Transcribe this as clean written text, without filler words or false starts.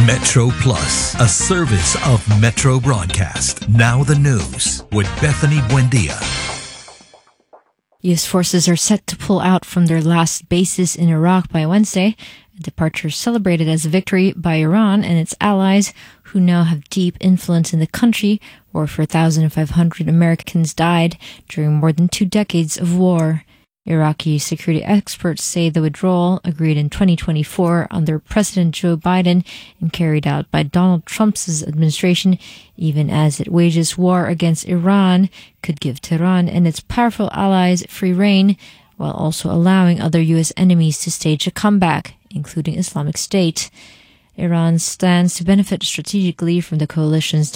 Metro Plus, a service of Metro Broadcast. Now the news with Bethany Buendia. U.S. forces are set to pull out from their last bases in Iraq by Wednesday, a departure celebrated as a victory by Iran and its allies, who now have deep influence in the country, where 4,500 Americans died during more than 2 decades of war. Iraqi security experts say the withdrawal, agreed in 2024 under President Joe Biden and carried out by Donald Trump's administration, even as it wages war against Iran, could give Tehran and its powerful allies free rein, while also allowing other U.S. enemies to stage a comeback, including Islamic State. Iran stands to benefit strategically from the coalition's